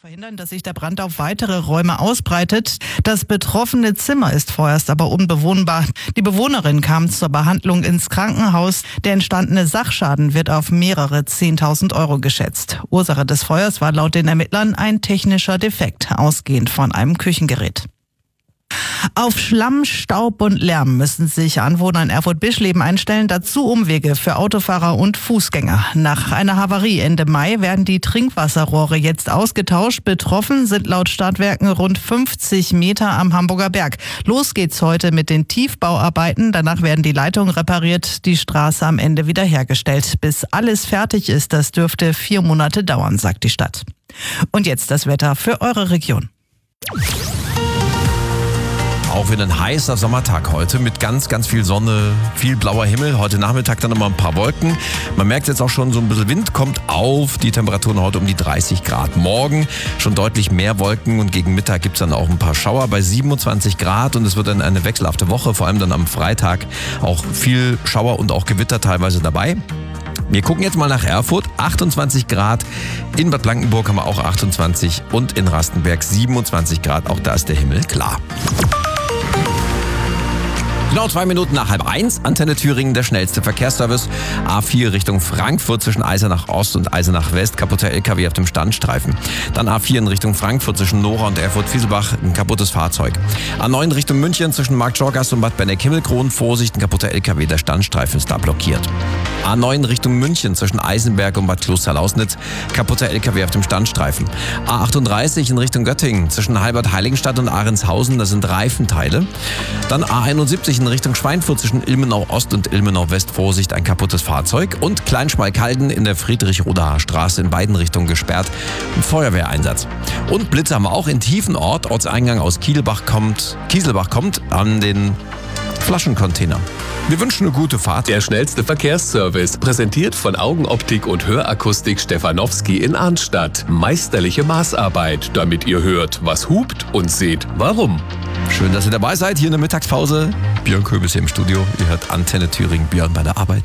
Verhindern, dass sich der Brand auf weitere Räume ausbreitet. Das betroffene Zimmer ist vorerst aber unbewohnbar. Die Bewohnerin kam zur Behandlung ins Krankenhaus. Der entstandene Sachschaden wird auf mehrere 10.000 Euro geschätzt. Ursache des Feuers war laut den Ermittlern ein technischer Defekt, ausgehend von einem Küchengerät. Auf Schlamm, Staub und Lärm müssen sich Anwohner in Erfurt-Bischleben einstellen, dazu Umwege für Autofahrer und Fußgänger. Nach einer Havarie Ende Mai werden die Trinkwasserrohre jetzt ausgetauscht. Betroffen sind laut Stadtwerken rund 50 Meter am Hamburger Berg. Los geht's heute mit den Tiefbauarbeiten. Danach werden die Leitungen repariert, die Straße am Ende wiederhergestellt. Bis alles fertig ist, das dürfte 4 Monate dauern, sagt die Stadt. Und jetzt das Wetter für eure Region. Auch wieder ein heißer Sommertag heute mit ganz, ganz viel Sonne, viel blauer Himmel. Heute Nachmittag dann nochmal ein paar Wolken. Man merkt jetzt auch schon, so ein bisschen Wind kommt auf. Die Temperaturen heute um die 30 Grad. Morgen schon deutlich mehr Wolken und gegen Mittag gibt es dann auch ein paar Schauer bei 27 Grad. Und es wird dann eine wechselhafte Woche, vor allem dann am Freitag auch viel Schauer und auch Gewitter teilweise dabei. Wir gucken jetzt mal nach Erfurt, 28 Grad, in Bad Blankenburg haben wir auch 28 und in Rastenberg 27 Grad, auch da ist der Himmel klar. Genau 2 Minuten nach 12:30, Antenne Thüringen, der schnellste Verkehrsservice. A4 Richtung Frankfurt zwischen Eisenach Ost und Eisenach West, kaputter LKW auf dem Standstreifen. Dann A4 in Richtung Frankfurt zwischen Nora und Erfurt-Fieselbach, ein kaputtes Fahrzeug. A9 Richtung München zwischen Marktschorgast und Bad Benneck-Himmelkron, Vorsicht, ein kaputter LKW, der Standstreifen ist da blockiert. A9 Richtung München zwischen Eisenberg und Bad Klosterlausnitz, kaputter LKW auf dem Standstreifen. A38 in Richtung Göttingen zwischen Halbert-Heiligenstadt und Ahrenshausen, das sind Reifenteile. Dann A71 in Richtung Schweinfurt zwischen Ilmenau Ost und Ilmenau West, Vorsicht, ein kaputtes Fahrzeug. Und Kleinschmalkalden in der Friedrich-Rodacher Straße in beiden Richtungen gesperrt, ein Feuerwehreinsatz. Und Blitze haben wir auch in Tiefenort, Ortseingang aus Kieselbach kommt an den Flaschencontainer. Wir wünschen eine gute Fahrt. Der schnellste Verkehrsservice, präsentiert von Augenoptik und Hörakustik Stefanowski in Arnstadt. Meisterliche Maßarbeit, damit ihr hört, was hupt und seht, warum. Schön, dass ihr dabei seid. Hier in der Mittagspause. Björn Köbis hier im Studio. Ihr hört Antenne Thüringen. Björn bei der Arbeit.